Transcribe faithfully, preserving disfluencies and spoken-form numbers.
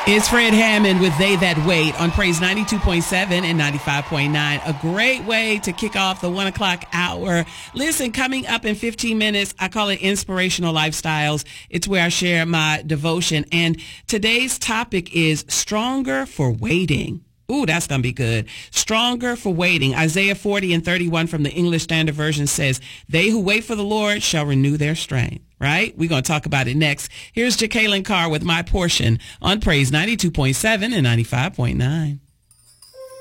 It's Fred Hammond with They That Wait on Praise ninety-two point seven and ninety-five point nine. A great way to kick off the one o'clock hour. Listen, coming up in fifteen minutes, I call it Inspirational Lifestyles. It's where I share my devotion. And today's topic is Stronger for Waiting. Ooh, that's going to be good. Stronger for waiting. Isaiah forty and thirty-one from the English Standard Version says, they who wait for the Lord shall renew their strength. Right? We're going to talk about it next. Here's Jacqueline Carr with My Portion on Praise ninety-two point seven and ninety-five point nine.